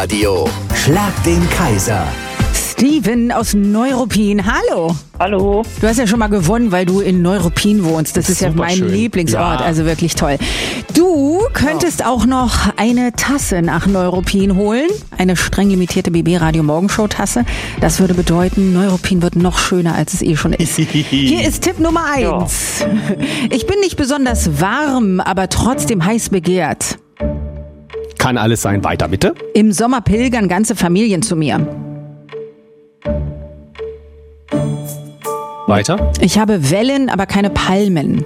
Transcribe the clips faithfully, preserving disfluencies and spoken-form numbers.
Radio. Schlag den Kaiser. Steven aus Neuruppin, hallo. Hallo. Du hast ja schon mal gewonnen, weil du in Neuruppin wohnst. Das ist ja mein Superschön. Lieblingsort, Ja. also wirklich toll. Du könntest auch noch eine Tasse nach Neuruppin holen. Eine streng limitierte B B Radio Morgenshow Tasse. Das würde bedeuten, Neuruppin wird noch schöner, als es eh schon ist. Hier ist Tipp Nummer eins. Ich bin nicht besonders warm, aber trotzdem heiß begehrt. Kann alles sein. Weiter, bitte. Im Sommer pilgern ganze Familien zu mir. Weiter. Ich habe Wellen, aber keine Palmen.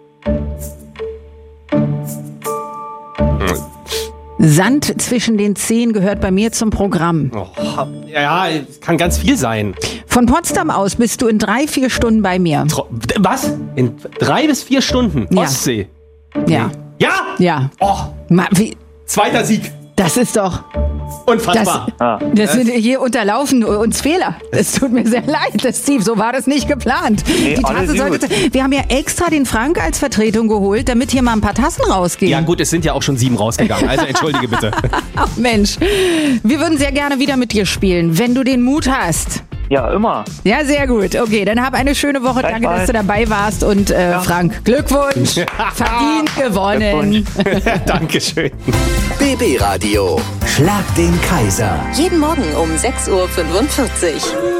Sand zwischen den Zehen gehört bei mir zum Programm. Oh, ja, kann ganz viel sein. Von Potsdam aus bist du in drei, vier Stunden bei mir. Tro- Was? In drei bis vier Stunden? Ja. Ostsee? Ja, Ja! ja. Oh, Ma, wie, zweiter Sieg. das ist doch... Unfassbar. Ah. Das sind hier unterlaufen uns Fehler. Es tut mir sehr leid, das Steve, so war das nicht geplant. Die alles Tasse sollte, gut. wir haben ja extra den Frank als Vertretung geholt, damit hier mal ein paar Tassen rausgehen. Ja gut, es sind ja auch schon sieben rausgegangen. Also entschuldige bitte. Ach Mensch, wir würden sehr gerne wieder mit dir spielen, wenn du den Mut hast. Ja, immer. Ja, sehr gut. Okay, dann hab eine schöne Woche. Danke, Gleichfalls. dass du dabei warst. Und äh, Frank, Glückwunsch. Verdient gewonnen. Dankeschön. B B Radio. Schlag den Kaiser. Jeden Morgen um sechs Uhr fünfundvierzig.